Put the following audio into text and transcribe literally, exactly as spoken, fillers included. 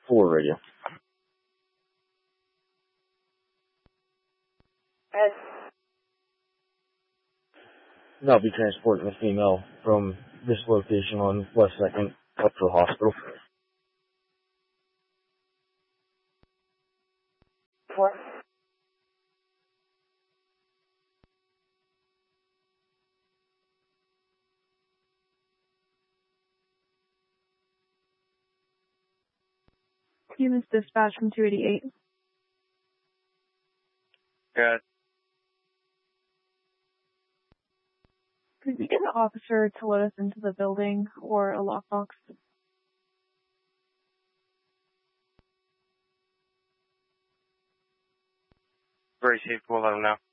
four radio. As And I'll be transporting a female from this location on West second up to the hospital. for Humans dispatch from two eighty-eight. Good. Could you get an officer to let us into the building or a lockbox? Very safe. We'll let them know.